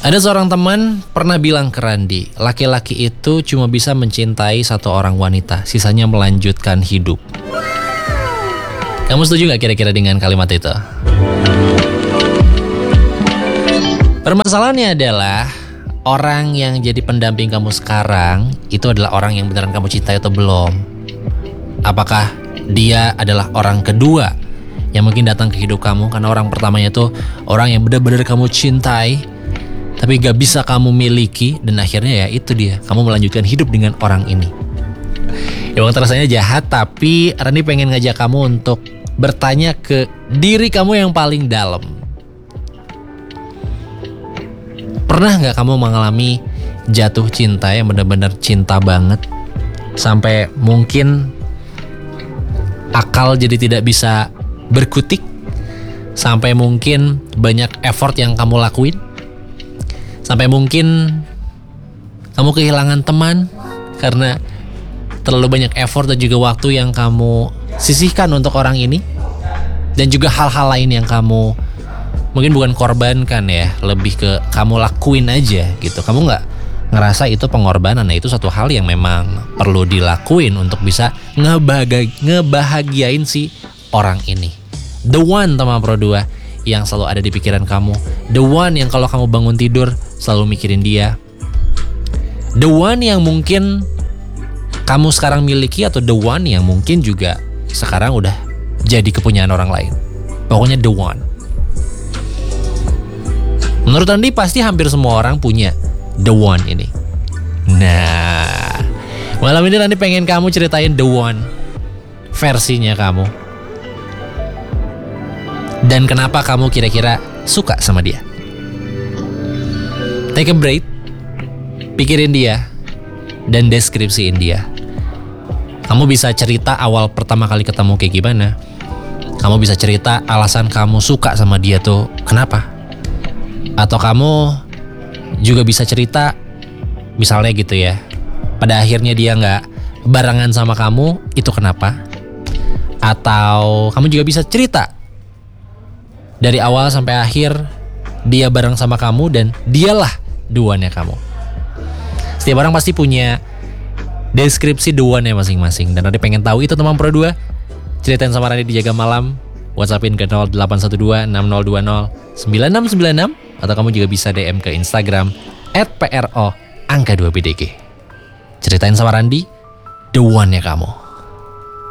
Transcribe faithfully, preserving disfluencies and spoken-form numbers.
Ada seorang teman pernah bilang ke Randi, laki-laki itu cuma bisa mencintai satu orang wanita, sisanya melanjutkan hidup. Kamu setuju gak kira-kira dengan kalimat itu? Permasalahannya adalah orang yang jadi pendamping kamu sekarang itu adalah orang yang beneran kamu cintai atau belum? Apakah dia adalah orang kedua yang mungkin datang ke hidup kamu karena orang pertamanya itu orang yang benar-benar kamu cintai tapi gak bisa kamu miliki, dan akhirnya ya itu dia, kamu melanjutkan hidup dengan orang ini. Emang terasanya jahat, tapi Rani pengen ngajak kamu untuk bertanya ke diri kamu yang paling dalam. Pernah gak kamu mengalami jatuh cinta yang benar-benar cinta banget, sampai mungkin akal jadi tidak bisa berkutik, sampai mungkin banyak effort yang kamu lakuin, sampai mungkin kamu kehilangan teman karena terlalu banyak effort dan juga waktu yang kamu sisihkan untuk orang ini, dan juga hal-hal lain yang kamu mungkin bukan korbankan ya, lebih ke kamu lakuin aja gitu. Kamu gak ngerasa itu pengorbanan. Nah, itu satu hal yang memang perlu dilakuin untuk bisa ngebahagia, ngebahagiain si orang ini. The one, teman Pro dua, yang selalu ada di pikiran kamu. The one yang kalau kamu bangun tidur selalu mikirin dia. The one yang mungkin kamu sekarang miliki, atau the one yang mungkin juga sekarang udah jadi kepunyaan orang lain. Pokoknya the one. Menurut Andi pasti hampir semua orang punya the one ini. Nah, malam ini Andi pengen kamu ceritain the one versinya kamu, dan kenapa kamu kira-kira suka sama dia. Take a break, pikirin dia, dan deskripsiin dia. Kamu bisa cerita awal pertama kali ketemu kayak gimana. Kamu bisa cerita alasan kamu suka sama dia tuh kenapa. Atau kamu juga bisa cerita, misalnya gitu ya, pada akhirnya dia gak barengan sama kamu, itu kenapa. Atau kamu juga bisa cerita dari awal sampai akhir dia bareng sama kamu dan dialah duanya kamu. Setiap orang pasti punya deskripsi duanya masing-masing, dan Rani pengen tahu itu, teman Pro dua. Ceritain sama Rani di Jaga Malam. WhatsAppin ke nol delapan satu dua enam nol dua nol sembilan enam sembilan enam, atau kamu juga bisa D M ke Instagram at pro angka dua B D G. Ceritain sama Randi the one-nya kamu.